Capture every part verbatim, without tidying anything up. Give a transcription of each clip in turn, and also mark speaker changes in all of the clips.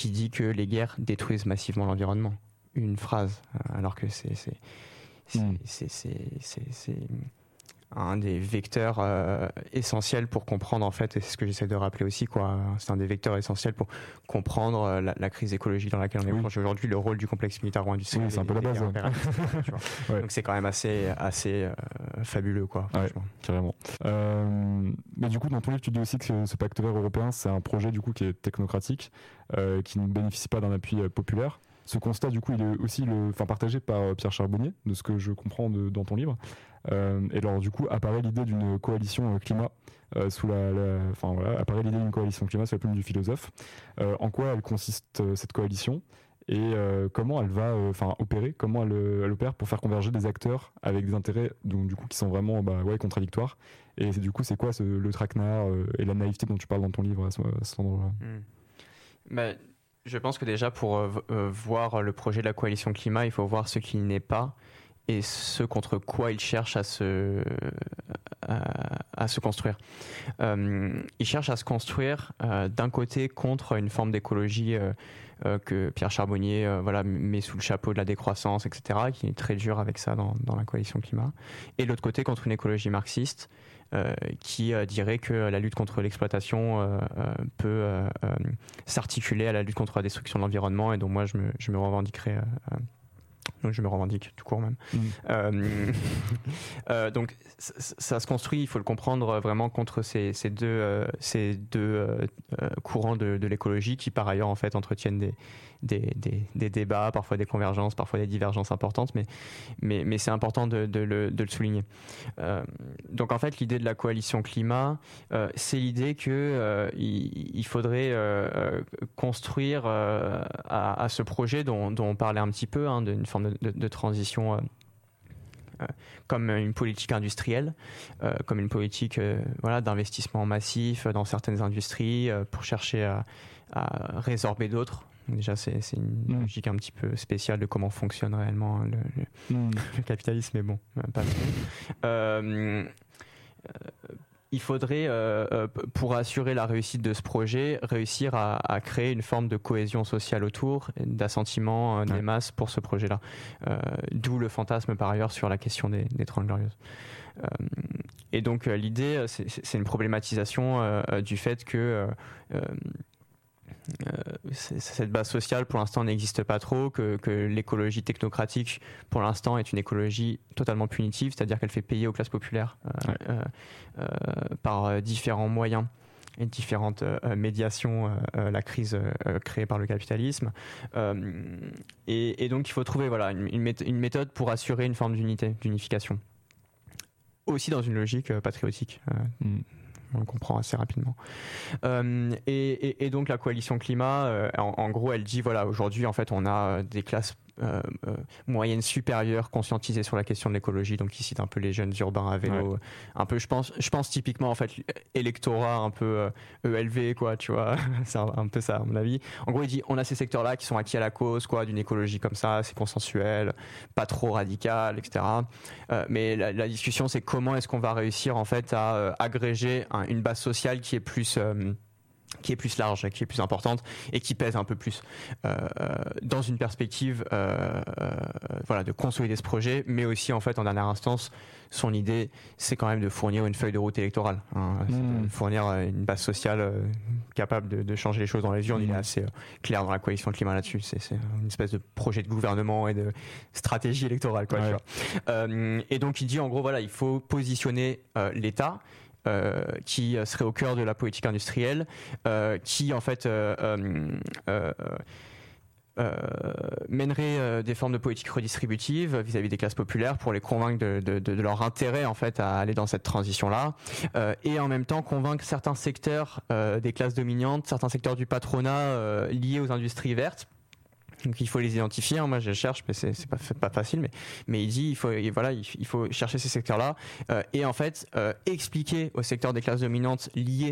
Speaker 1: qui dit que les guerres détruisent massivement l'environnement. Une phrase, alors que c'est, c'est, c'est, mmh. c'est, c'est, c'est, c'est un des vecteurs euh, essentiels pour comprendre, en fait, et c'est ce que j'essaie de rappeler aussi, quoi. C'est un des vecteurs essentiels pour comprendre euh, la, la crise écologique dans laquelle on est plongé oui. aujourd'hui, le rôle du complexe militaro-industriel.
Speaker 2: Oui, c'est un peu la base. Ouais.
Speaker 1: Tu vois. Ouais. Donc c'est quand même assez, assez euh, fabuleux, quoi.
Speaker 2: Ouais, carrément. Euh, mais du coup, dans ton livre, tu dis aussi que ce, ce pacte vert européen, c'est un projet du coup qui est technocratique, euh, qui ne bénéficie pas d'un appui euh, populaire. Ce constat, du coup, il est aussi le, enfin, partagé par Pierre Charbonnier, de ce que je comprends de, dans ton livre. Euh, et alors, du coup, apparaît l'idée d'une coalition climat euh, sous la, la, enfin voilà, apparaît l'idée d'une coalition climat sous la plume du philosophe. Euh, en quoi elle consiste cette coalition et euh, comment elle va, enfin, euh, opérer, comment elle, elle opère pour faire converger des acteurs avec des intérêts, donc du coup, qui sont vraiment, bah, ouais, contradictoires. Et du coup, c'est quoi ce, le traquenard euh, et la naïveté dont tu parles dans ton livre à, ce, à cet endroit-là?
Speaker 1: Mmh. Bah, je pense que déjà, pour euh, voir le projet de la coalition climat, il faut voir ce qui n'est pas et ce contre quoi il cherche à se, à, à se construire. Euh, il cherche à se construire euh, d'un côté contre une forme d'écologie euh, euh, que Pierre Charbonnier euh, voilà, met sous le chapeau de la décroissance, et cetera, qui est très dur avec ça dans, dans la coalition climat. Et de l'autre côté, contre une écologie marxiste euh, qui euh, dirait que la lutte contre l'exploitation euh, euh, peut euh, euh, s'articuler à la lutte contre la destruction de l'environnement, et dont moi je me, je me revendiquerai euh, donc je me revendique tout court même. Mmh. Euh, euh, donc ça, ça se construit, il faut le comprendre vraiment contre ces, ces deux, euh, ces deux euh, courants de, de l'écologie qui par ailleurs en fait entretiennent des, des, des, des débats, parfois des convergences, parfois des divergences importantes, mais, mais, mais c'est important de, de, le, de le souligner. Euh, donc en fait l'idée de la coalition climat, euh, c'est l'idée qu'il euh, il faudrait euh, construire euh, à, à ce projet dont, dont on parlait un petit peu, hein, d'une forme de, de, de transition euh, euh, comme une politique industrielle, euh, comme une politique euh, voilà, d'investissement massif dans certaines industries euh, pour chercher à, à résorber d'autres. Déjà, c'est, c'est une mmh. logique un petit peu spéciale de comment fonctionne réellement le, le, mmh. le capitalisme, mais bon, pas trop. Euh, euh, il faudrait, euh, pour assurer la réussite de ce projet, réussir à, à créer une forme de cohésion sociale autour, d'assentiment des ouais. masses pour ce projet-là. Euh, d'où le fantasme, par ailleurs, sur la question des, des Trente Glorieuses. Euh, et donc, euh, l'idée, c'est, c'est une problématisation euh, du fait que euh, euh, cette base sociale, pour l'instant, n'existe pas trop, que, que l'écologie technocratique, pour l'instant, est une écologie totalement punitive, c'est-à-dire qu'elle fait payer aux classes populaires euh, ouais. euh, euh, par différents moyens et différentes euh, médiations euh, la crise euh, créée par le capitalisme. Euh, et, et donc, il faut trouver voilà, une, une méthode pour assurer une forme d'unité, d'unification. Aussi dans une logique euh, patriotique. Euh, mm. On le comprend assez rapidement. Euh, et, et, et donc la coalition climat, euh, en, en gros, elle dit voilà, aujourd'hui, en fait, on a des classes euh, euh, moyennes supérieures conscientisées sur la question de l'écologie. Donc ils citent un peu les jeunes urbains à vélo, ouais. un peu, je pense, je pense typiquement en fait électorat un peu euh, E L V, quoi, tu vois, c'est un, un peu ça à mon avis. En gros, il dit on a ces secteurs-là qui sont acquis à la cause, quoi, d'une écologie comme ça, c'est consensuel, pas trop radical, et cetera. Euh, mais la, la discussion, c'est comment est-ce qu'on va réussir en fait à euh, agréger un, une base sociale qui est plus euh, qui est plus large, qui est plus importante et qui pèse un peu plus euh, dans une perspective euh, euh, voilà, de consolider ce projet, mais aussi en fait en dernière instance son idée c'est quand même de fournir une feuille de route électorale, hein, mmh. de fournir une base sociale euh, capable de, de changer les choses dans les urnes. mmh. Il est assez euh, clair dans la coalition climat là-dessus, c'est, c'est une espèce de projet de gouvernement et de stratégie électorale, quoi, ouais. tu vois. Euh, et donc il dit en gros voilà, il faut positionner euh, l'État Euh, qui serait au cœur de la politique industrielle, euh, qui en fait euh, euh, euh, euh, mènerait euh, des formes de politique redistributive vis-à-vis des classes populaires pour les convaincre de, de, de, de leur intérêt en fait à aller dans cette transition-là, euh, et en même temps convaincre certains secteurs euh, des classes dominantes, certains secteurs du patronat euh, liés aux industries vertes. Donc il faut les identifier, hein. Moi je cherche, mais c'est, c'est pas, pas facile, mais, mais il dit il faut, voilà, il faut chercher ces secteurs-là euh, et en fait euh, expliquer aux secteurs des classes dominantes liés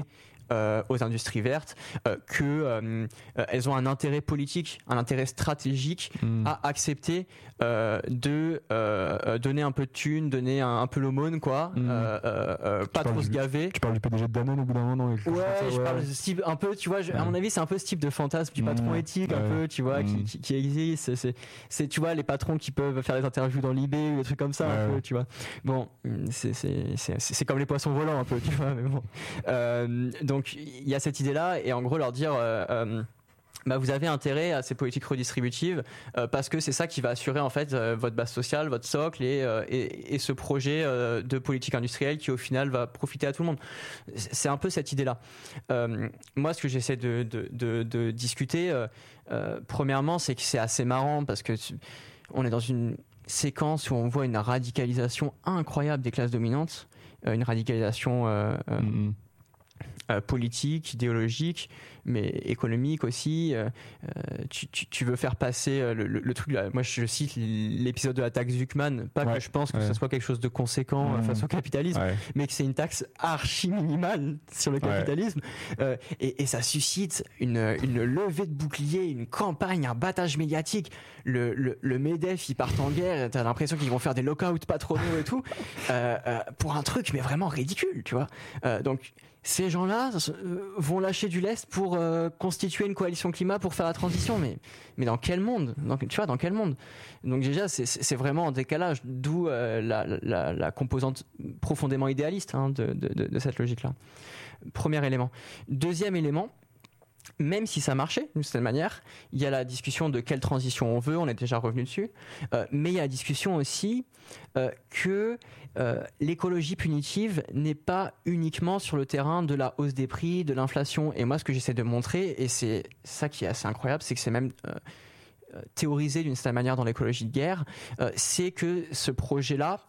Speaker 1: euh, aux industries vertes euh, que euh, euh, elles ont un intérêt politique, un intérêt stratégique mmh. à accepter euh, de euh, donner un peu de thunes, donner un, un peu l'aumône, quoi, mmh. euh, euh, pas trop se gaver.
Speaker 2: Tu parles du P D G de Danone au bout d'un moment.
Speaker 1: Ouais, ça, ouais, je parle de ce type, un peu, tu vois, je, ouais. à mon avis, c'est un peu ce type de fantasme du patron mmh. éthique, ouais. un peu, tu vois, mmh. qui, qui, qui existe. C'est, c'est, c'est, tu vois, les patrons qui peuvent faire des interviews dans l'I B ou des trucs comme ça, ouais, un peu, ouais. tu vois. Bon, c'est, c'est, c'est, c'est comme les poissons volants, un peu, tu vois, mais bon. Euh, donc, il y a cette idée-là, et en gros, leur dire. Euh, euh, Bah vous avez intérêt à ces politiques redistributives euh, parce que c'est ça qui va assurer en fait euh, votre base sociale, votre socle et, euh, et, et ce projet euh, de politique industrielle qui au final va profiter à tout le monde. C'est un peu cette idée-là. Euh, moi, ce que j'essaie de, de, de, de discuter, euh, euh, premièrement, c'est que c'est assez marrant parce que tu, on est dans une séquence où on voit une radicalisation incroyable des classes dominantes, euh, une radicalisation euh, euh, mm-hmm. Euh, politique, idéologique, mais économique aussi. Euh, tu, tu, tu veux faire passer le, le, le truc. Là, moi, je cite l'épisode de la taxe Zuckman. Pas ouais, que je pense que ouais. ce soit quelque chose de conséquent mmh. face au capitalisme, ouais. mais que c'est une taxe archi minimale sur le capitalisme. Ouais. Euh, et, et ça suscite une, une levée de boucliers, une campagne, un battage médiatique. Le, le, le MEDEF, ils partent en guerre. T'as l'impression qu'ils vont faire des lockouts patronaux et tout euh, euh, pour un truc, mais vraiment ridicule, tu vois. Euh, donc ces gens-là euh, vont lâcher du lest pour euh, constituer une coalition climat pour faire la transition, mais mais dans quel monde, dans, tu vois, dans quel monde? Donc déjà, c'est, c'est vraiment en décalage, d'où euh, la, la, la composante profondément idéaliste hein, de, de, de, de cette logique-là. Premier élément. Deuxième élément. Même si ça marchait d'une certaine manière, il y a la discussion de quelle transition on veut, on est déjà revenu dessus, euh, mais il y a la discussion aussi euh, que euh, l'écologie punitive n'est pas uniquement sur le terrain de la hausse des prix, de l'inflation. Et moi, ce que j'essaie de montrer, et c'est ça qui est assez incroyable, c'est que c'est même euh, théorisé d'une certaine manière dans l'écologie de guerre, euh, c'est que ce projet-là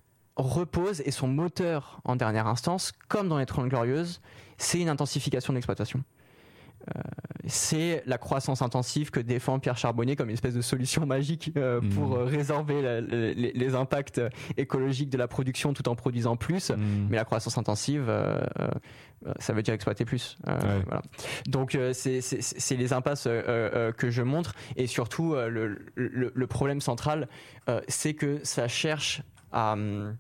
Speaker 1: repose, et son moteur en dernière instance, comme dans les Trente Glorieuses, c'est une intensification de l'exploitation. Euh, c'est la croissance intensive que défend Pierre Charbonnier comme une espèce de solution magique euh, mmh. pour euh, résorber la, les, les impacts écologiques de la production tout en produisant plus. Mmh. Mais la croissance intensive, euh, euh, ça veut dire exploiter plus. Euh, ouais. Voilà. Donc euh, c'est, c'est, c'est les impasses euh, euh, que je montre, et surtout euh, le, le, le problème central, euh, c'est que ça cherche à hum,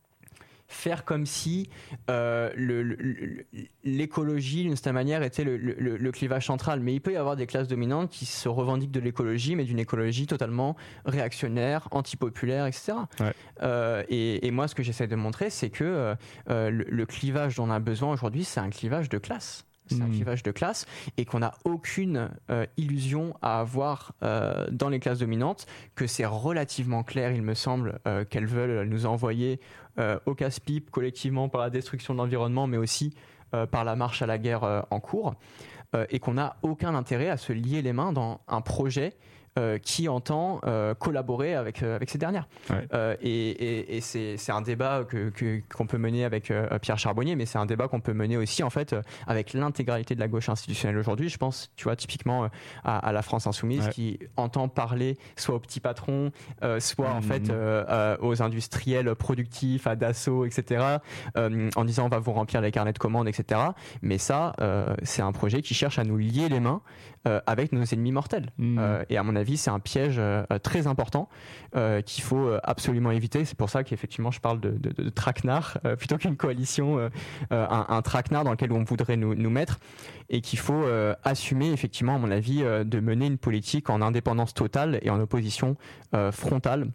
Speaker 1: faire comme si euh, le, le, l'écologie, d'une certaine manière, était le, le, le clivage central. Mais il peut y avoir des classes dominantes qui se revendiquent de l'écologie, mais d'une écologie totalement réactionnaire, antipopulaire, et cetera. Ouais. Euh, et, et moi, ce que j'essaie de montrer, c'est que euh, le, le clivage dont on a besoin aujourd'hui, c'est un clivage de classe. C'est mmh. un clivage de classe, et qu'on n'a aucune euh, illusion à avoir euh, dans les classes dominantes, que c'est relativement clair, il me semble, euh, qu'elles veulent nous envoyer euh, au casse-pipe collectivement par la destruction de l'environnement, mais aussi euh, par la marche à la guerre euh, en cours, euh, et qu'on n'a aucun intérêt à se lier les mains dans un projet Euh, qui entend euh, collaborer avec, euh, avec ces dernières. Ouais. Euh, et et, et c'est, c'est un débat que, que, qu'on peut mener avec euh, Pierre Charbonnier, mais c'est un débat qu'on peut mener aussi en fait, euh, avec l'intégralité de la gauche institutionnelle aujourd'hui. Je pense, tu vois, typiquement euh, à, à la France Insoumise, ouais. qui entend parler soit aux petits patrons, euh, soit mmh, en fait euh, euh, aux industriels productifs, à Dassault, et cetera, euh, en disant on va vous remplir les carnets de commandes, et cetera. Mais ça, euh, c'est un projet qui cherche à nous lier les mains euh, avec nos ennemis mortels. Mmh. Euh, et à mon avis, c'est un piège euh, très important euh, qu'il faut absolument éviter. C'est pour ça qu'effectivement, je parle de, de, de traquenard euh, plutôt qu'une coalition, euh, un, un traquenard dans lequel on voudrait nous, nous mettre, et qu'il faut euh, assumer, effectivement, à mon avis, euh, de mener une politique en indépendance totale et en opposition euh, frontale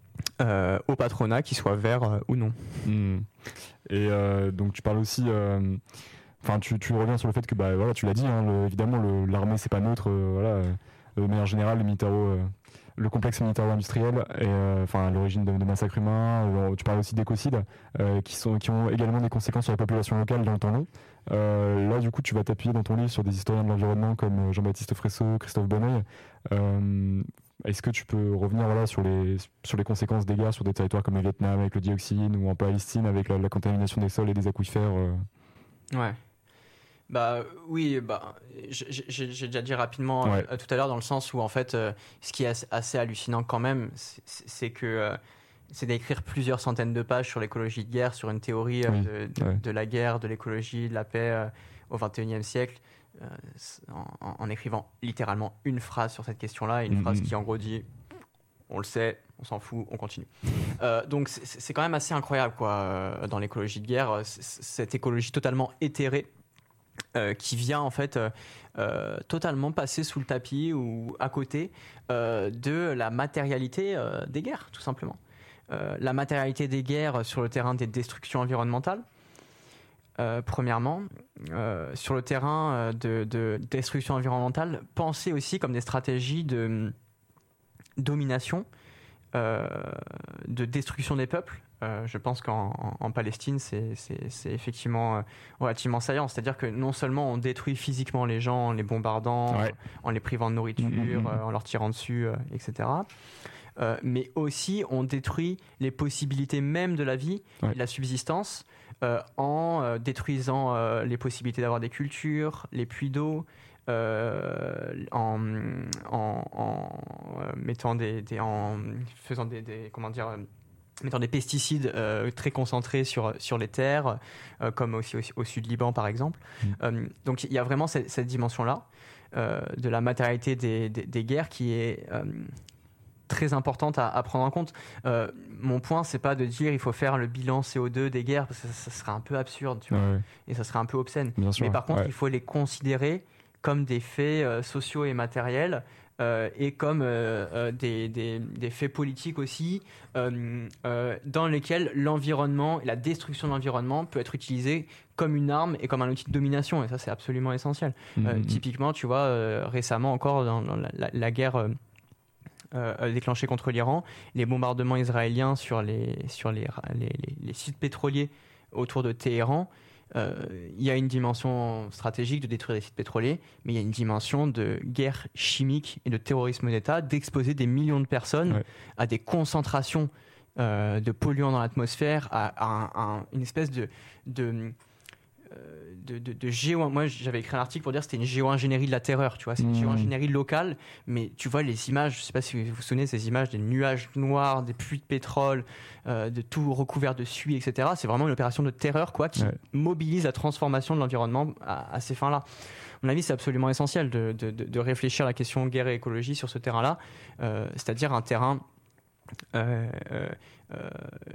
Speaker 1: euh, au patronat, qu'il soit vert euh, ou non.
Speaker 2: Mmh. Et euh, donc, tu parles aussi... Euh... Enfin, tu, tu reviens sur le fait que, bah, voilà, tu l'as dit, hein, le, évidemment, le, l'armée, c'est pas neutre, euh, voilà, de manière générale, le, militaro, euh, le complexe militaro-industriel, et, euh, enfin, l'origine de, de massacres humains, euh, tu parles aussi d'écocides, euh, qui, sont, qui ont également des conséquences sur la population locale dans le temps long. Euh, là, du coup, tu vas t'appuyer dans ton livre sur des historiens de l'environnement comme Jean-Baptiste Fresso, Christophe Bonneuil. Euh, est-ce que tu peux revenir voilà, sur, les, sur les conséquences des guerres sur des territoires comme le Vietnam avec le dioxine, ou en Palestine avec la, la contamination des sols et des aquifères euh...
Speaker 1: Ouais. Bah oui, bah j'ai, j'ai déjà dit rapidement ouais. euh, tout à l'heure, dans le sens où en fait, euh, ce qui est assez, assez hallucinant quand même, c'est, c'est que euh, c'est d'écrire plusieurs centaines de pages sur l'écologie de guerre, sur une théorie euh, oui. de, de, ouais. de la guerre, de l'écologie, de la paix euh, au vingt et unième siècle euh, en, en écrivant littéralement une phrase sur cette question-là, une mmh. phrase qui en gros dit on le sait, on s'en fout, on continue. Euh, donc c'est, c'est quand même assez incroyable quoi, euh, dans l'écologie de guerre, c'est, cette écologie totalement éthérée euh, qui vient en fait euh, euh, totalement passer sous le tapis ou à côté euh, de la matérialité euh, des guerres, tout simplement. Euh, la matérialité des guerres sur le terrain des destructions environnementales, euh, premièrement. Euh, sur le terrain euh, de, de destruction environnementale, pensez aussi comme des stratégies de domination, euh, de destruction des peuples. Euh, je pense qu'en en, en Palestine, c'est, c'est, c'est effectivement euh, relativement saillant. C'est-à-dire que non seulement on détruit physiquement les gens en les bombardant, ouais. en les privant de nourriture, mmh, mmh. Euh, en leur tirant dessus, euh, et cetera, Euh, mais aussi on détruit les possibilités même de la vie ouais. et de la subsistance euh, en euh, détruisant euh, les possibilités d'avoir des cultures, les puits d'eau, euh, en, en, en euh, mettant des, des en faisant des, des comment dire euh, mettant des pesticides euh, très concentrés sur, sur les terres, euh, comme aussi au, au sud Liban par exemple. Mmh. Euh, donc il y a vraiment cette, cette dimension-là euh, de la matérialité des, des, des guerres qui est euh, très importante à, à prendre en compte. Euh, mon point, c'est pas de dire il faut faire le bilan C O deux des guerres, parce que ça, ça serait un peu absurde, tu vois, ouais. et ça serait un peu obscène. Bien sûr, Mais par contre, ouais. il faut les considérer comme des faits euh, sociaux et matériels, euh, et comme euh, euh, des, des, des faits politiques aussi, euh, euh, dans lesquels l'environnement et la destruction de l'environnement peut être utilisé comme une arme et comme un outil de domination, et ça, c'est absolument essentiel. Mmh, euh, mmh. Typiquement, tu vois, euh, récemment encore, dans, dans la, la, la guerre... Euh, Euh, déclenché contre l'Iran, les bombardements israéliens sur les, sur les, les, les, les sites pétroliers autour de Téhéran, euh, il y a une dimension stratégique de détruire les sites pétroliers, mais il y a une dimension de guerre chimique et de terrorisme d'État, d'exposer des millions de personnes ouais. à des concentrations euh, de polluants dans l'atmosphère, à, à, un, à un, une espèce de... de De, de, de géo, moi j'avais écrit un article pour dire que c'était une géo-ingénierie de la terreur, tu vois, c'est une mmh. géo-ingénierie locale, mais tu vois les images, je sais pas si vous vous souvenez, ces images des nuages noirs, des puits de pétrole, euh, de tout recouvert de suie, et cetera. C'est vraiment une opération de terreur, quoi, qui ouais. mobilise la transformation de l'environnement à, à ces fins-là. À mon avis, c'est absolument essentiel de, de, de réfléchir à la question guerre et écologie sur ce terrain-là, euh, c'est-à-dire un terrain euh, euh, euh,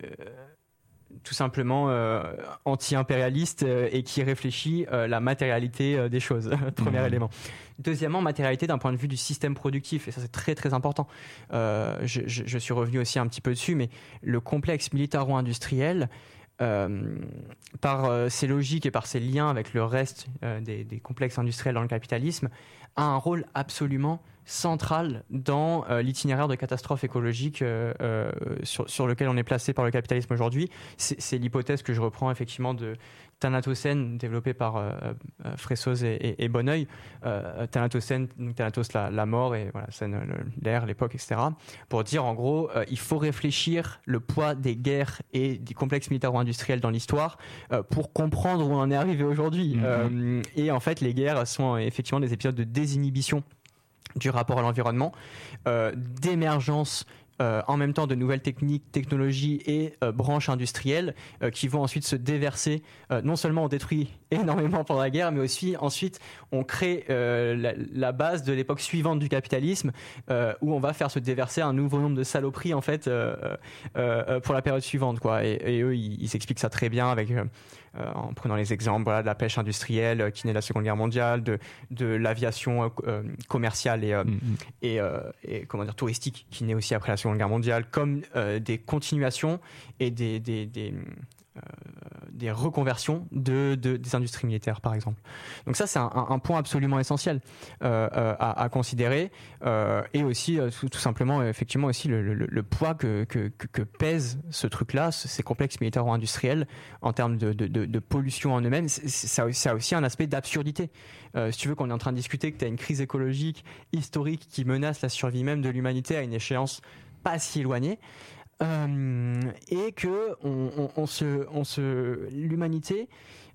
Speaker 1: tout simplement euh, anti-impérialiste euh, et qui réfléchit euh, la matérialité euh, des choses. Premier mmh. élément. Deuxièmement, matérialité d'un point de vue du système productif, et ça c'est très très important. Euh, je, je, je suis revenu aussi un petit peu dessus, mais le complexe militaro-industriel, euh, par euh, ses logiques et par ses liens avec le reste euh, des, des complexes industriels dans le capitalisme, a un rôle absolument central dans euh, l'itinéraire de catastrophe écologique euh, euh, sur, sur lequel on est placé par le capitalisme aujourd'hui. C'est, c'est l'hypothèse que je reprends effectivement de Thanatocène, développée par euh, euh, Fressoz et, et, et Bonneuil. Euh, Thanatocène, donc Thanatos, la, la mort, et voilà, scène, l'ère, l'époque, et cetera. Pour dire en gros, euh, il faut réfléchir le poids des guerres et du complexe militaro-industriel dans l'histoire euh, pour comprendre où on en est arrivé aujourd'hui. Mmh. Euh, et en fait, les guerres sont effectivement des épisodes de désinhibition du rapport à l'environnement, euh, d'émergence euh, en même temps de nouvelles techniques, technologies et euh, branches industrielles euh, qui vont ensuite se déverser. Euh, non seulement on détruit énormément pendant la guerre, mais aussi ensuite on crée euh, la, la base de l'époque suivante du capitalisme euh, où on va faire se déverser un nouveau nombre de saloperies en fait euh, euh, pour la période suivante, quoi. Et, et eux ils, ils s'expliquent ça très bien avec... Euh, Euh, en prenant les exemples voilà, de la pêche industrielle euh, qui naît de la Seconde Guerre mondiale, de, de l'aviation euh, commerciale et, euh, mm-hmm. et, euh, et comment dire, touristique qui naît aussi après la Seconde Guerre mondiale, comme euh, des continuations et des, des, des, euh, des reconversions de, de, des industries militaires, par exemple. Donc ça, c'est un, un point absolument essentiel euh, euh, à, à considérer, euh, et aussi euh, tout, tout simplement, effectivement, aussi le, le, le poids que, que, que pèse ce truc-là, ces complexes militaro-industriels, en termes de, de, de, de pollution en eux-mêmes. C'est, ça, ça a aussi un aspect d'absurdité. Euh, si tu veux, qu'on est en train de discuter que tu as une crise écologique historique qui menace la survie même de l'humanité à une échéance pas si éloignée, Euh, et que on, on, on se, on se, l'humanité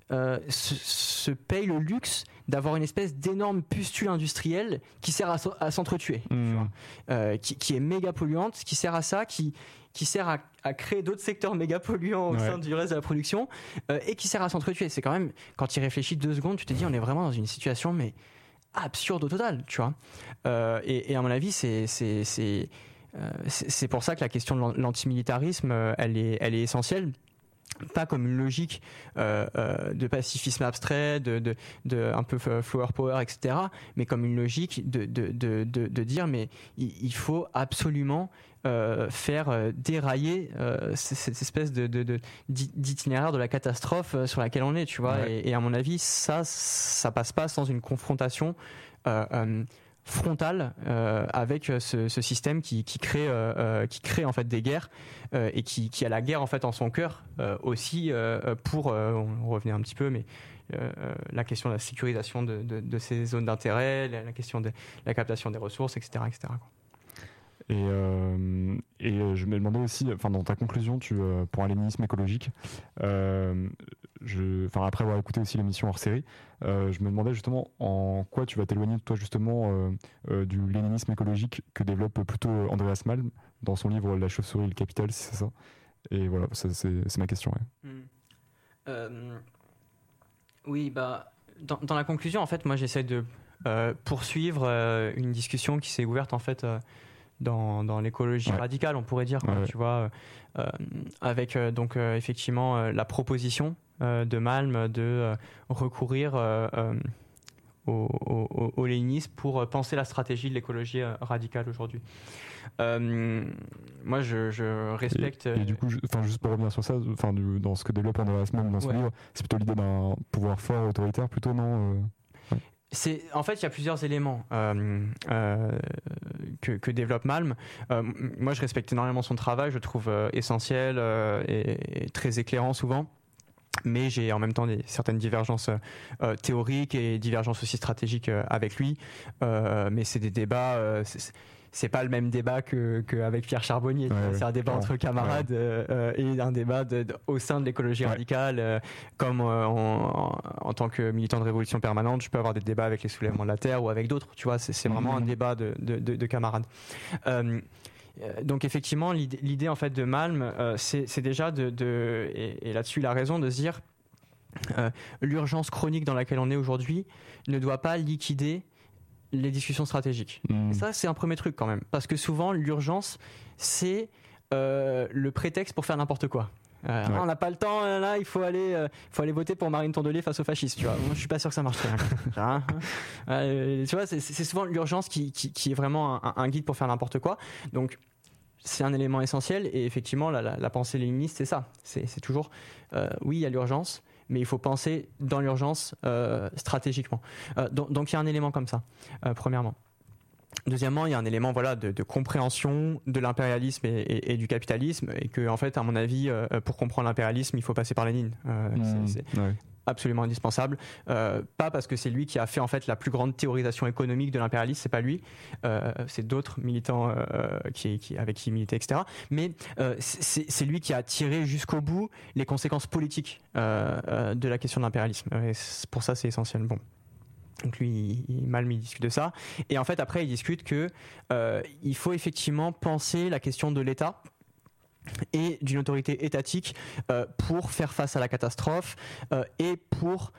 Speaker 1: euh, se, se paye le luxe d'avoir une espèce d'énorme pustule industrielle qui sert à, à s'entretuer, mmh. tu vois, euh, qui, qui est méga polluante, qui sert à ça, qui, qui sert à, à créer d'autres secteurs méga polluants au ouais. sein du reste de la production, euh, et qui sert à s'entretuer. C'est quand même, quand tu y réfléchis deux secondes, tu te dis on est vraiment dans une situation mais absurde au total, tu vois. Euh, et, et à mon avis, c'est, c'est, c'est, euh, c'est, c'est pour ça que la question de l'antimilitarisme, euh, elle est, elle est essentielle. Pas comme une logique euh, euh, de pacifisme abstrait, de, de, de un peu flower power, et cetera, mais comme une logique de, de, de, de, de dire mais il, il faut absolument euh, faire euh, dérailler euh, cette espèce de, de, de, d'itinéraire de la catastrophe sur laquelle on est, tu vois. Ouais. Et, et à mon avis, ça, ça passe pas sans une confrontation euh, euh, frontale euh, avec ce, ce système qui, qui crée euh, euh, qui crée en fait des guerres euh, et qui, qui a la guerre en fait en son cœur euh, aussi euh, pour euh, on revenait un petit peu mais euh, la question de la sécurisation de, de, de ces zones d'intérêt, la, la question de la captation des ressources, etc, etc quoi.
Speaker 2: Et, euh, et je me demandais aussi, enfin dans ta conclusion, tu, euh, pour un léninisme écologique, euh, je, enfin après avoir écouté aussi l'émission hors série, euh, je me demandais justement en quoi tu vas t'éloigner de toi justement euh, euh, du léninisme écologique que développe plutôt Andreas Malm dans son livre La chauve-souris et le capital, si c'est ça. Et voilà, ça, c'est, c'est ma question. Ouais.
Speaker 1: Mmh. Euh, oui, bah dans, dans la conclusion, en fait, moi j'essaie de euh, poursuivre euh, une discussion qui s'est ouverte en fait. Euh, Dans, dans l'écologie ouais. radicale, on pourrait dire, quoi, ouais. tu vois, euh, avec euh, donc euh, effectivement euh, la proposition euh, de Malm de euh, recourir euh, euh, au, au, au léninisme pour penser la stratégie de l'écologie euh, radicale aujourd'hui. Euh, moi, je, je respecte.
Speaker 2: Et, et du coup, je, juste pour revenir sur ça, du, dans ce que développe Andreas Malm dans son ouais. livre, c'est plutôt l'idée d'un pouvoir fort autoritaire, plutôt, non euh...
Speaker 1: C'est, en fait, il y a plusieurs éléments euh, euh, que, que développe Malm. Euh, moi, je respecte énormément son travail, je le trouve euh, essentiel euh, et, et très éclairant souvent. Mais j'ai en même temps des, certaines divergences euh, théoriques et divergences aussi stratégiques euh, avec lui. Euh, mais c'est des débats... Euh, c'est, c'est pas le même débat que qu'avec Pierre Charbonnier. Ouais, c'est un débat ouais, entre camarades ouais. euh, et un débat de, de, au sein de l'écologie ouais. radicale. Euh, comme euh, en, en, en tant que militant de révolution permanente, je peux avoir des débats avec les soulèvements de la terre ou avec d'autres. Tu vois, c'est, c'est vraiment mmh. un débat de, de, de, de camarades. Euh, donc effectivement, l'idée, l'idée en fait de Malm, euh, c'est, c'est déjà de, de et, et là-dessus il a raison de se dire euh, l'urgence chronique dans laquelle on est aujourd'hui ne doit pas liquider les discussions stratégiques. Mmh. Et ça, c'est un premier truc quand même. Parce que souvent, l'urgence, c'est euh, le prétexte pour faire n'importe quoi. Euh, ouais. ah, on n'a pas le temps, là, il faut aller, euh, faut aller voter pour Marine Tondelier face aux fascistes. Tu vois. Moi, je suis pas sûr que ça marche bien. euh, tu vois, c'est, c'est souvent l'urgence qui, qui, qui est vraiment un, un guide pour faire n'importe quoi. Donc, c'est un élément essentiel. Et effectivement, la, la, la pensée léniniste, c'est ça. C'est, c'est toujours, euh, oui, il y a l'urgence, mais il faut penser dans l'urgence euh, stratégiquement. Euh, donc, donc il y a un élément comme ça, euh, premièrement. Deuxièmement, il y a un élément voilà, de, de compréhension de l'impérialisme et, et, et du capitalisme, et que, en fait, à mon avis, euh, pour comprendre l'impérialisme, il faut passer par Lénine. Euh, mmh, c'est, c'est ouais. absolument indispensable. Euh, pas parce que c'est lui qui a fait en fait la plus grande théorisation économique de l'impérialisme, c'est pas lui, euh, c'est d'autres militants euh, qui, qui, avec qui il militait, et cetera. Mais euh, c'est, c'est lui qui a tiré jusqu'au bout les conséquences politiques euh, de la question de l'impérialisme. Et pour ça, c'est essentiel. Bon. Donc lui, il, Malm, il discute de ça. Et en fait, après, il discute que euh, il faut effectivement penser la question de l'État et d'une autorité étatique euh, pour faire face à la catastrophe euh, et pour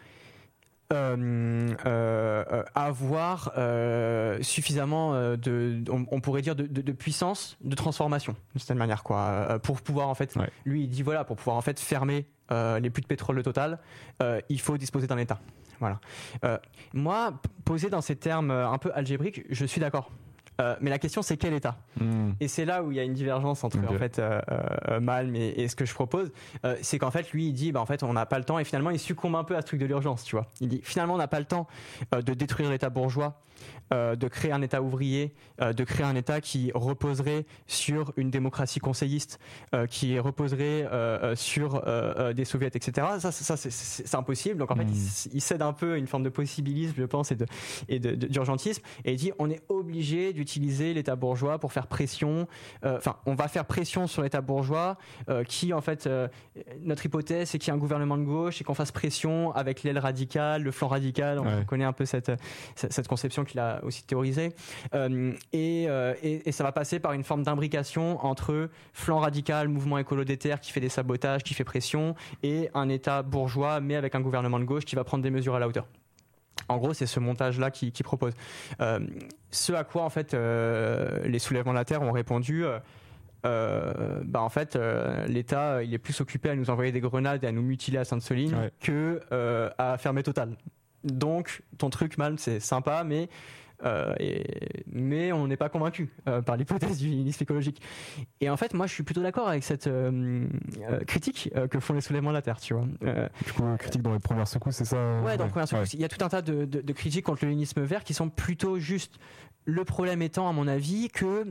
Speaker 1: euh, euh, avoir euh, suffisamment euh, de, on, on pourrait dire de, de, de puissance de transformation d'une certaine manière quoi, euh, pour pouvoir en fait, ouais. lui il dit voilà, pour pouvoir en fait fermer euh, les puits de pétrole de Total, euh, il faut disposer d'un État. Voilà. Euh, moi, posé dans ces termes un peu algébriques, je suis d'accord. Euh, mais la question, c'est quel État mmh. Et c'est là où il y a une divergence entre okay. en fait, euh, euh, Malm et, et ce que je propose. Euh, c'est qu'en fait, lui, il dit bah, en fait, on n'a pas le temps. Et finalement, il succombe un peu à ce truc de l'urgence. Tu vois. Il dit finalement, on n'a pas le temps euh, de détruire l'État bourgeois euh, de créer un État ouvrier, euh, de créer un État qui reposerait sur une démocratie conseilliste, euh, qui reposerait euh, sur euh, des soviets, et cetera. Ça, ça c'est, c'est, c'est impossible. Donc en fait, mmh. il, il cède un peu à une forme de possibilisme, je pense, et, de, et de, de, d'urgentisme, et il dit on est obligé d'utiliser l'État bourgeois pour faire pression. Enfin, euh, on va faire pression sur l'État bourgeois, euh, qui en fait, euh, notre hypothèse, c'est qu'il y ait un gouvernement de gauche et qu'on fasse pression avec l'aile radicale, le flanc radical. On ouais. connaît un peu cette, cette conception qu'il a aussi théorisée. Euh, et, euh, et, et ça va passer par une forme d'imbrication entre flanc radical, mouvement écolo des terres qui fait des sabotages, qui fait pression, et un État bourgeois, mais avec un gouvernement de gauche qui va prendre des mesures à la hauteur. En gros, c'est ce montage-là qui, qui propose. Euh, ce à quoi, en fait, euh, les soulèvements de la terre ont répondu... Euh, Euh, bah en fait euh, l'État il est plus occupé à nous envoyer des grenades et à nous mutiler à Sainte-Soline ouais. que euh, à fermer Total. Donc ton truc Malm c'est sympa mais euh, et, mais on n'est pas convaincu euh, par l'hypothèse du léninisme écologique. Et en fait moi je suis plutôt d'accord avec cette euh, euh, critique euh, que font les soulèvements de la terre, tu vois. Euh,
Speaker 2: du coup critique dans les premières secousses, c'est ça?
Speaker 1: Ouais, dans les premières secousses. Ouais. Il y a tout un tas de, de, de critiques contre le léninisme vert qui sont plutôt justes. Le problème étant à mon avis que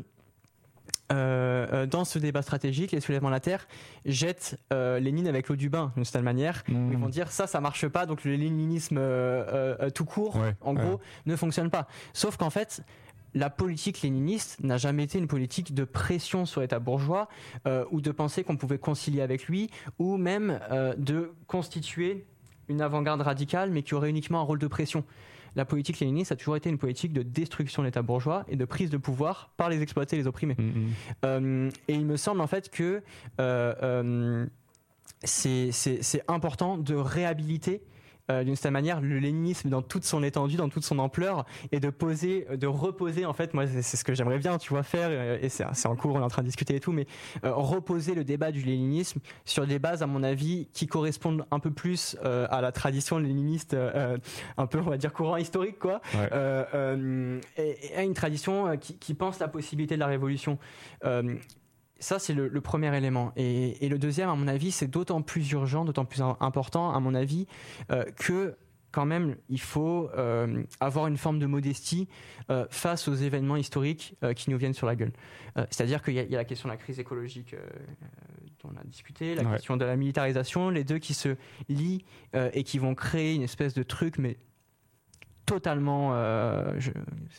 Speaker 1: Euh, dans ce débat stratégique, les soulèvements de la terre jettent euh, Lénine avec l'eau du bain d'une certaine manière. Mmh. Ils vont dire ça, ça marche pas, donc le léninisme euh, euh, tout court, ouais, en ouais. gros, ne fonctionne pas. Sauf qu'en fait, la politique léniniste n'a jamais été une politique de pression sur l'État bourgeois euh, ou de penser qu'on pouvait concilier avec lui ou même euh, de constituer une avant-garde radicale mais qui aurait uniquement un rôle de pression. La politique léniniste a toujours été une politique de destruction de l'État bourgeois et de prise de pouvoir par les exploités et les opprimés. Mmh. Euh, et il me semble en fait que euh, euh, c'est, c'est, c'est important de réhabiliter Euh, d'une certaine manière le léninisme dans toute son étendue, dans toute son ampleur, et de poser, de reposer en fait, moi c'est, c'est ce que j'aimerais bien, tu vois, faire, et c'est, c'est en cours, on est en train de discuter et tout, mais euh, reposer le débat du léninisme sur des bases à mon avis qui correspondent un peu plus euh, à la tradition léniniste, euh, un peu on va dire courant historique quoi, ouais. euh, euh, et, et à une tradition qui, qui pense la possibilité de la révolution. Euh, Ça, c'est le, le premier élément. Et, et le deuxième, à mon avis, c'est d'autant plus urgent, d'autant plus important, à mon avis, euh, que quand même, il faut euh, avoir une forme de modestie euh, face aux événements historiques euh, qui nous viennent sur la gueule. Euh, c'est-à-dire qu'il y a, il y a la question de la crise écologique euh, dont on a discuté, la ouais. question de la militarisation, les deux qui se lient euh, et qui vont créer une espèce de truc, mais totalement... Euh, je,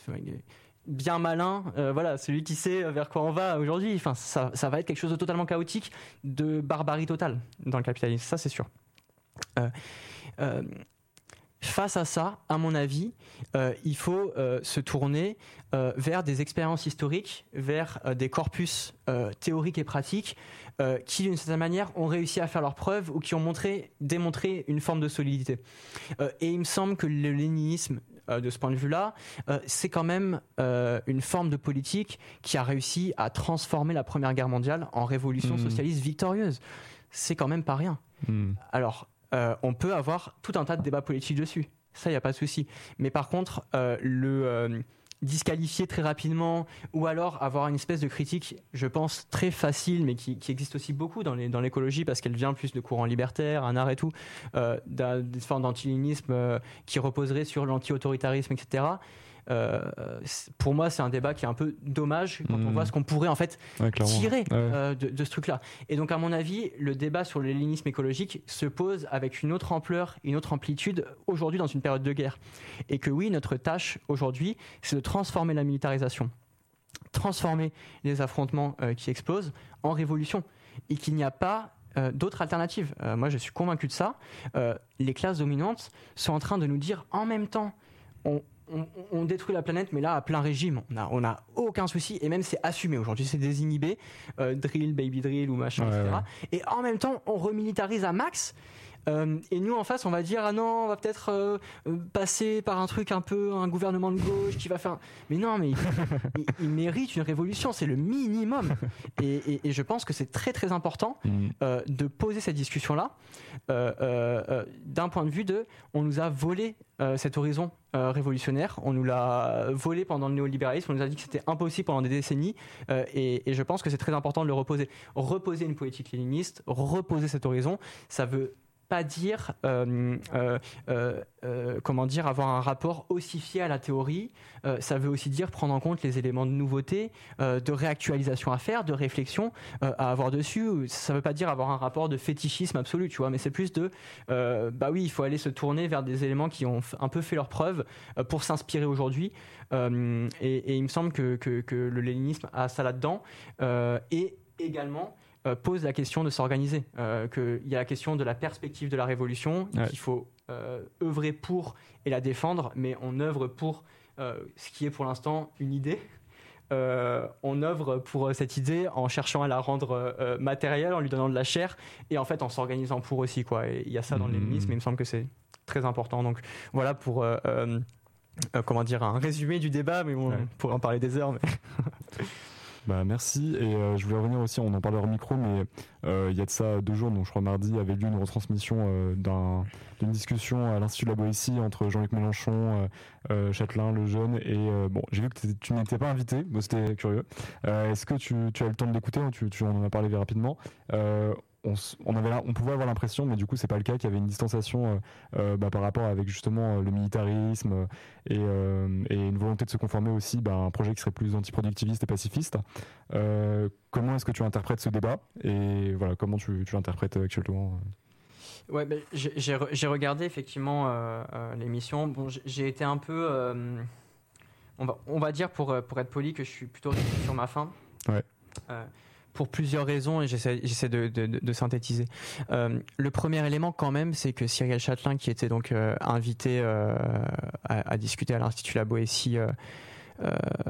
Speaker 1: bien malin, euh, voilà, celui qui sait vers quoi on va aujourd'hui. Enfin, ça, ça va être quelque chose de totalement chaotique, de barbarie totale dans le capitalisme, ça c'est sûr. Euh, euh, face à ça, à mon avis, euh, il faut euh, se tourner euh, vers des expériences historiques, vers euh, des corpus euh, théoriques et pratiques euh, qui, d'une certaine manière, ont réussi à faire leurs preuves ou qui ont montré, démontré une forme de solidité. Euh, et il me semble que le léninisme, Euh, de ce point de vue-là, euh, c'est quand même euh, une forme de politique qui a réussi à transformer la Première Guerre mondiale en révolution mmh. socialiste victorieuse. C'est quand même pas rien. Mmh. Alors, euh, on peut avoir tout un tas de débats politiques dessus. Ça, il n'y a pas de souci. Mais par contre, euh, le euh, disqualifier très rapidement ou alors avoir une espèce de critique, je pense, très facile, mais qui, qui existe aussi beaucoup dans, les, dans l'écologie parce qu'elle vient plus de courants libertaires, un art et tout, euh, des formes d'antilénisme euh, qui reposeraient sur l'anti-autoritarisme, et cetera. Euh, pour moi, c'est un débat qui est un peu dommage quand mmh. on voit ce qu'on pourrait en fait ouais, tirer ouais. euh, de, de ce truc-là. Et donc, à mon avis, le débat sur le léninisme écologique se pose avec une autre ampleur, une autre amplitude aujourd'hui dans une période de guerre. Et que oui, notre tâche aujourd'hui, c'est de transformer la militarisation, transformer les affrontements euh, qui explosent en révolution, et qu'il n'y a pas euh, d'autres alternatives. Euh, moi, je suis convaincu de ça. Euh, les classes dominantes sont en train de nous dire en même temps, on On, on détruit la planète, mais là à plein régime, on a, on a aucun souci, et même c'est assumé aujourd'hui, c'est désinhibé, euh, drill, baby drill ou machin, ouais, et cetera. Ouais. Et en même temps, on remilitarise à max. Euh, et nous en face on va dire ah non on va peut-être euh, passer par un truc un peu un gouvernement de gauche qui va faire mais non mais il, il, il mérite une révolution, c'est le minimum et, et, et je pense que c'est très très important euh, de poser cette discussion là euh, euh, d'un point de vue de on nous a volé euh, cet horizon euh, révolutionnaire, on nous l'a volé pendant le néolibéralisme, on nous a dit que c'était impossible pendant des décennies euh, et, et je pense que c'est très important de le reposer reposer une politique léniniste, reposer cet horizon, ça veut pas dire, euh, euh, euh, euh, comment dire, avoir un rapport ossifié à la théorie. Euh, ça veut aussi dire prendre en compte les éléments de nouveauté, euh, de réactualisation à faire, de réflexion euh, à avoir dessus. Ça veut pas dire avoir un rapport de fétichisme absolu, tu vois, mais c'est plus de, euh, bah oui, il faut aller se tourner vers des éléments qui ont un peu fait leurs preuves euh, pour s'inspirer aujourd'hui. Euh, et, et il me semble que, que, que le léninisme a ça là-dedans. Euh, et également euh, pose la question de s'organiser, euh, qu'il y a la question de la perspective de la révolution, ouais. qu'il faut euh, œuvrer pour et la défendre, mais on œuvre pour euh, ce qui est pour l'instant une idée. Euh, on œuvre pour cette idée en cherchant à la rendre euh, matérielle, en lui donnant de la chair, et en fait en s'organisant pour aussi, quoi. Et il y a ça dans le léninisme, mais il me semble que c'est très important. Donc voilà pour euh, euh, euh, comment dire, un résumé du débat, mais bon, ouais. on pourrait en parler des heures. Mais
Speaker 2: Bah merci, et euh, je voulais revenir aussi, on en parlait hors micro, mais euh, il y a de ça deux jours, donc je crois mardi, avait lieu une retransmission euh, d'un, d'une discussion à l'Institut de la Boétie entre Jean-Luc Mélenchon, euh, euh, Châtelain, Lejeune, et euh, bon, j'ai vu que tu n'étais pas invité, bon, c'était curieux. Euh, est-ce que tu, tu as eu le temps de l'écouter, hein, tu, tu en as parlé rapidement euh, On, on, avait, on pouvait avoir l'impression, mais du coup c'est pas le cas, qu'il y avait une distanciation euh, euh, bah, par rapport avec justement le militarisme euh, et, euh, et une volonté de se conformer aussi bah, à un projet qui serait plus antiproductiviste et pacifiste. Euh, comment est-ce que tu interprètes ce débat et voilà, comment tu, tu l'interprètes actuellement?
Speaker 1: Ouais, bah, j'ai, j'ai, j'ai regardé effectivement euh, euh, l'émission. Bon, j'ai, j'ai été un peu, euh, on, va, on va dire pour, pour être poli, que je suis plutôt resté sur ma faim.
Speaker 2: Ouais.
Speaker 1: Euh, pour plusieurs raisons, et j'essaie, j'essaie de, de, de, de synthétiser. Euh, le premier élément, quand même, c'est que Cyrielle Châtelain, qui était donc euh, invité euh, à, à discuter à l'Institut La Boétie euh, euh,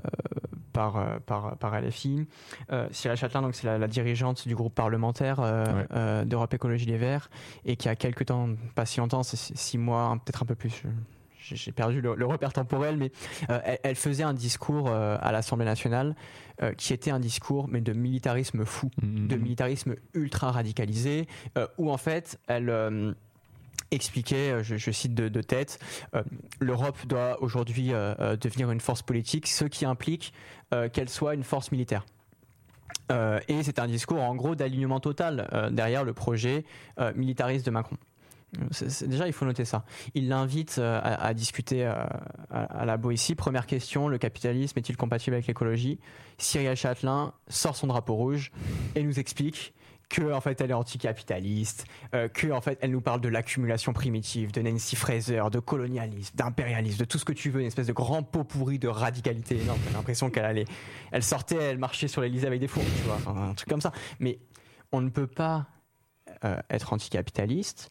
Speaker 1: par, par, par L F I, euh, Cyrielle Châtelain, donc, c'est la, la dirigeante du groupe parlementaire euh, ouais. euh, d'Europe Écologie Les Verts, et qui a quelques temps, pas si longtemps, c'est six mois, peut-être un peu plus. Je, j'ai perdu le, le repère temporel, mais euh, elle, elle faisait un discours euh, à l'Assemblée nationale euh, qui était un discours mais de militarisme fou, mmh. de militarisme ultra radicalisé, euh, où en fait elle euh, expliquait, je, je cite de, de tête, euh, l'Europe doit aujourd'hui euh, euh, devenir une force politique, ce qui implique euh, qu'elle soit une force militaire. Euh, et c'est un discours en gros d'alignement total euh, derrière le projet euh, militariste de Macron. C'est, c'est, déjà, il faut noter ça. Il l'invite euh, à, à discuter euh, à, à la Boétie. Première question, le capitalisme est-il compatible avec l'écologie? Cyrielle Châtelain sort son drapeau rouge et nous explique que en fait, elle est anticapitaliste, euh, que en fait, elle nous parle de l'accumulation primitive, de Nancy Fraser, de colonialisme, d'impérialisme, de tout ce que tu veux, une espèce de grand pot pourri de radicalité énorme. J'ai l'impression qu'elle allait, elle sortait, elle marchait sur l'Élysée avec des fourches, tu vois, enfin, un truc comme ça. Mais on ne peut pas euh, être anticapitaliste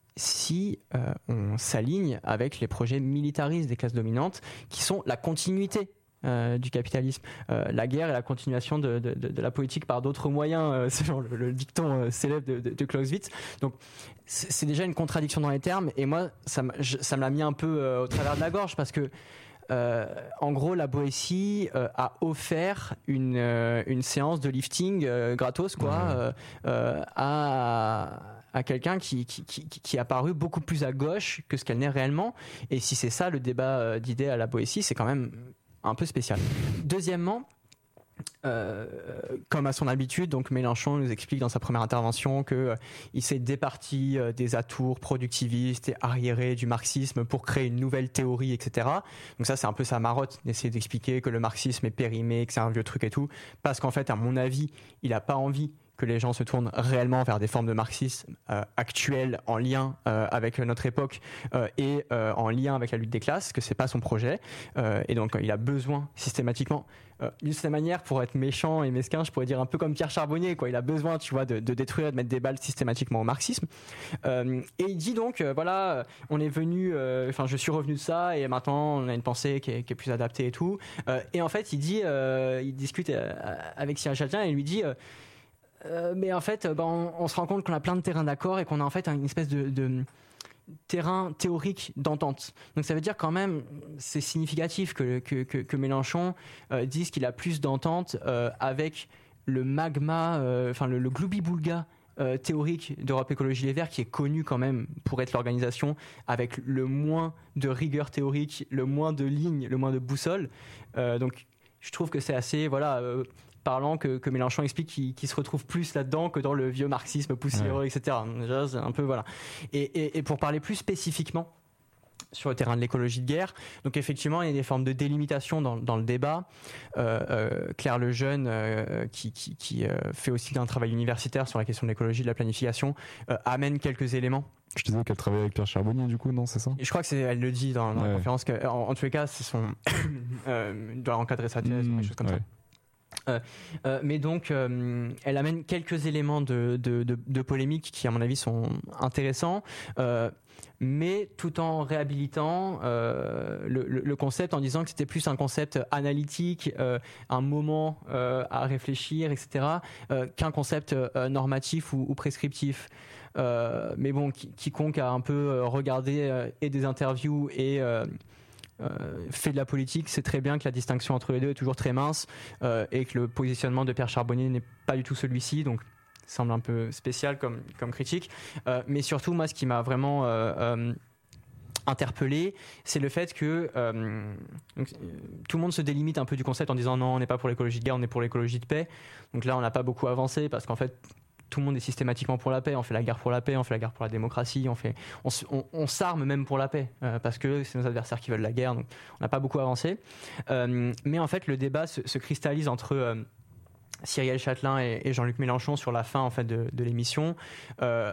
Speaker 1: si euh, on s'aligne avec les projets militaristes des classes dominantes qui sont la continuité euh, du capitalisme. Euh, la guerre est la continuation de, de, de, de la politique par d'autres moyens, euh, c'est genre le, le dicton euh, célèbre de, de, de Clausewitz. Donc c'est, c'est déjà une contradiction dans les termes, et moi ça, je, ça me l'a mis un peu euh, au travers de la gorge, parce que Euh, en gros, la Boétie euh, a offert une, euh, une séance de lifting euh, gratos, quoi, ouais. euh, euh, à, à quelqu'un qui, qui, qui, qui est apparu beaucoup plus à gauche que ce qu'elle n'est réellement. Et si c'est ça le débat d'idées à la Boétie, c'est quand même un peu spécial. Deuxièmement, Euh, comme à son habitude, donc Mélenchon nous explique dans sa première intervention qu'il euh, s'est départi euh, des atours productivistes et arriérés du marxisme pour créer une nouvelle théorie, et cetera. Donc ça, c'est un peu sa marotte d'essayer d'expliquer que le marxisme est périmé, que c'est un vieux truc et tout, parce qu'en fait, à mon avis, il n'a pas envie que les gens se tournent réellement vers des formes de marxisme euh, actuelles en lien euh, avec notre époque euh, et euh, en lien avec la lutte des classes, que c'est pas son projet, euh, et donc il a besoin systématiquement euh, d'une certaine manière, pour être méchant et mesquin, je pourrais dire un peu comme Pierre Charbonnier, quoi. Il a besoin, tu vois, de, de détruire, de mettre des balles systématiquement au marxisme, euh, et il dit donc euh, voilà, on est venu, enfin euh, je suis revenu de ça et maintenant on a une pensée qui est, qui est plus adaptée et tout, euh, et en fait il dit euh, il discute euh, avec Cyrielle Châtelain et il lui dit euh, Euh, mais en fait, bah, on, on se rend compte qu'on a plein de terrains d'accord et qu'on a en fait une espèce de, de terrain théorique d'entente. Donc ça veut dire quand même, c'est significatif que, que, que, que Mélenchon euh, dise qu'il a plus d'entente euh, avec le magma, enfin euh, le, le gloubi-boulga euh, théorique d'Europe Écologie Les Verts, qui est connu quand même pour être l'organisation avec le moins de rigueur théorique, le moins de lignes, le moins de boussoles. Euh, donc je trouve que c'est assez voilà euh, parlant que, que Mélenchon explique qu'il, qu'il se retrouve plus là-dedans que dans le vieux marxisme poussiéreux, ouais. et cetera. Déjà, c'est un peu voilà. Et, et, et pour parler plus spécifiquement sur le terrain de l'écologie de guerre. Donc effectivement, il y a des formes de délimitation dans, dans le débat. Euh, euh, Claire Lejeune, euh, qui, qui, qui euh, fait aussi un travail universitaire sur la question de l'écologie, de la planification, euh, amène quelques éléments.
Speaker 2: Je disais qu'elle travaille avec Pierre Charbonnier, du coup, non, c'est ça ?
Speaker 1: Et je crois que c'est, elle le dit dans, dans ouais. la conférence, que, en, en tous les cas, c'est son, euh, doit encadrer sa thèse, mmh, des choses comme ouais. ça. Euh, euh, mais donc, euh, elle amène quelques éléments de, de, de, de polémique qui, à mon avis, sont intéressants, euh, mais tout en réhabilitant euh, le, le, le concept, en disant que c'était plus un concept analytique, euh, un moment euh, à réfléchir, et cetera, euh, qu'un concept euh, normatif ou, ou prescriptif. Euh, mais bon, qui, quiconque a un peu regardé euh, et des interviews et euh, Euh, fait de la politique, c'est très bien que la distinction entre les deux est toujours très mince euh, et que le positionnement de Pierre Charbonnier n'est pas du tout celui-ci, donc ça semble un peu spécial comme, comme critique. Euh, mais surtout, moi, ce qui m'a vraiment euh, euh, interpellé, c'est le fait que euh, donc, tout le monde se délimite un peu du concept en disant non, on n'est pas pour l'écologie de guerre, on est pour l'écologie de paix. Donc là, on n'a pas beaucoup avancé parce qu'en fait, tout le monde est systématiquement pour la paix. On fait la guerre pour la paix, on fait la guerre pour la démocratie, on, fait, on, on, on s'arme même pour la paix euh, parce que c'est nos adversaires qui veulent la guerre. Donc on n'a pas beaucoup avancé. Euh, mais en fait, le débat se, se cristallise entre euh, Cyrielle Châtelain et, et Jean-Luc Mélenchon sur la fin en fait, de, de l'émission. Euh,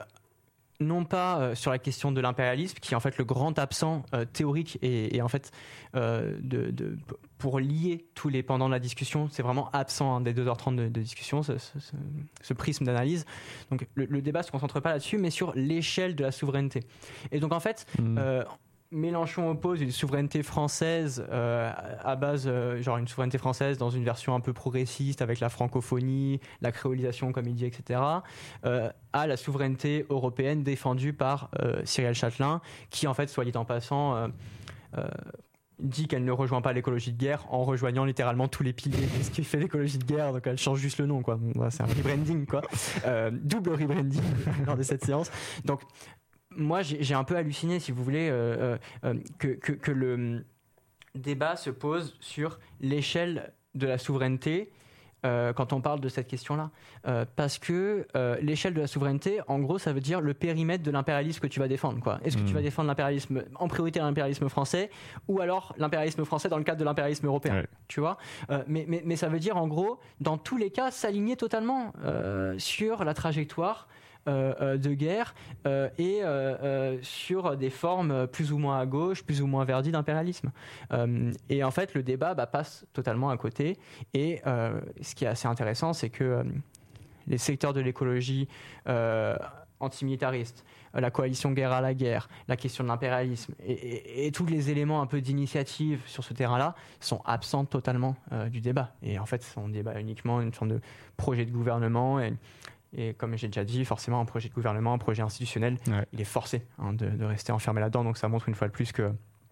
Speaker 1: non pas euh, sur la question de l'impérialisme, qui est en fait le grand absent euh, théorique et, et en fait euh, de, de, pour lier tous les pendants de la discussion, c'est vraiment absent hein, des deux heures trente de, de discussion, ce, ce, ce prisme d'analyse. Donc le, le débat ne se concentre pas là-dessus, mais sur l'échelle de la souveraineté. Et donc en fait, mmh. euh, Mélenchon oppose une souveraineté française euh, à base, euh, genre une souveraineté française dans une version un peu progressiste avec la francophonie, la créolisation comme il dit, et cetera, euh, à la souveraineté européenne défendue par euh, Cyrielle Châtelain, qui en fait, soit dit en passant, euh, euh, dit qu'elle ne rejoint pas l'écologie de guerre en rejoignant littéralement tous les piliers de ce qui fait l'écologie de guerre, donc elle change juste le nom, quoi. C'est un rebranding, quoi. Euh, double rebranding lors de cette séance. Donc, moi, j'ai, j'ai un peu halluciné, si vous voulez, euh, euh, que, que, que le débat se pose sur l'échelle de la souveraineté euh, quand on parle de cette question-là. Euh, parce que euh, l'échelle de la souveraineté, en gros, ça veut dire le périmètre de l'impérialisme que tu vas défendre, quoi. Est-ce que mmh. tu vas défendre l'impérialisme, en priorité l'impérialisme français, ou alors l'impérialisme français dans le cadre de l'impérialisme européen, ouais. tu vois euh, mais, mais, mais ça veut dire, en gros, dans tous les cas, s'aligner totalement euh, sur la trajectoire Euh, euh, de guerre euh, et euh, euh, sur des formes plus ou moins à gauche, plus ou moins verdies d'impérialisme. Euh, et en fait, le débat bah, passe totalement à côté. Et euh, ce qui est assez intéressant, c'est que euh, les secteurs de l'écologie euh, antimilitariste, la coalition guerre à la guerre, la question de l'impérialisme et, et, et tous les éléments un peu d'initiative sur ce terrain-là sont absents totalement euh, du débat. Et en fait, on débat uniquement une forme de projet de gouvernement et Et comme j'ai déjà dit, forcément, un projet de gouvernement, un projet institutionnel, ouais. il est forcé hein, de, de rester enfermé là-dedans. Donc ça montre une fois de plus que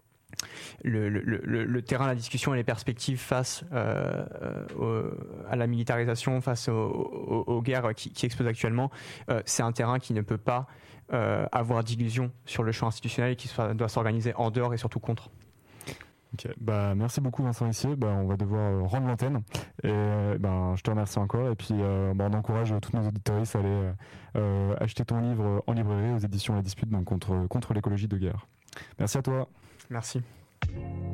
Speaker 1: le, le, le, le terrain, la discussion et les perspectives face euh, au, à la militarisation, face aux, aux, aux guerres qui, qui explosent actuellement, euh, c'est un terrain qui ne peut pas euh, avoir d'illusion sur le champ institutionnel et qui soit, doit s'organiser en dehors et surtout contre.
Speaker 2: Ok, bah merci beaucoup Vincent Lissier. Bah on va devoir euh, rendre l'antenne. Et euh, bah, je te remercie encore. Et puis euh, bah, on encourage tous nos auditeurs à aller euh, acheter ton livre en librairie aux éditions La Dispute, donc contre contre l'écologie de guerre. Merci à toi.
Speaker 1: Merci.